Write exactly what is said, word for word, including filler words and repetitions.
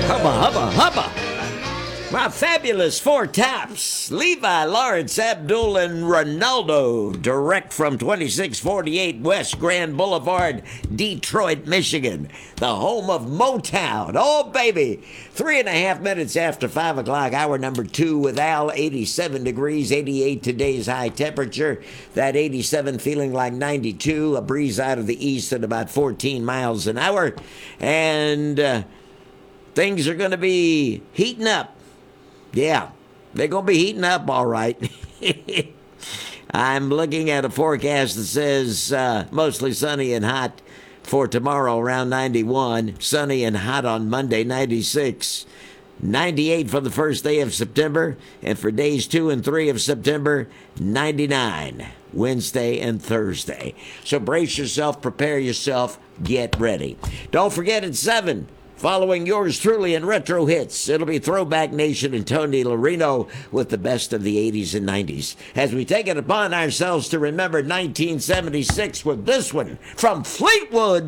Hubba, hubba, hubba. My fabulous four tops, Levi, Lawrence, Abdul, and Ronaldo, direct from twenty-six forty-eight West Grand Boulevard, Detroit, Michigan, the home of Motown. Oh, baby. Three and a half minutes after five o'clock, hour number two with Al, eighty-seven degrees, eighty-eight today's high temperature. That eighty-seven feeling like ninety-two, a breeze out of the east at about fourteen miles an hour. And uh, things are going to be heating up. Yeah, they're going to be heating up all right. I'm looking at a forecast that says uh, mostly sunny and hot for tomorrow, around ninety-one. Sunny and hot on Monday, ninety-six. ninety-eight for the first day of September. And for days two and three of September, ninety-nine. Wednesday and Thursday. So brace yourself, prepare yourself, get ready. Don't forget at seven. Following yours truly in retro hits, it'll be Throwback Nation and Tony Larino with the best of the eighties and nineties. As we take it upon ourselves to remember nineteen seventy-six with this one from Fleetwood